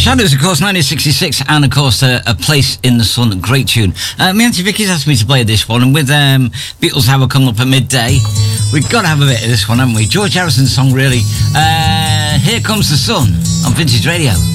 Shadows, of course, 1966, and of course, A Place in the Sun, great tune. My Auntie Vicky's asked me to play this one, and with Beatles Hour coming up at midday, we've got to have a bit of this one, haven't we? George Harrison's song, really. Here Comes the Sun on Vintage Radio.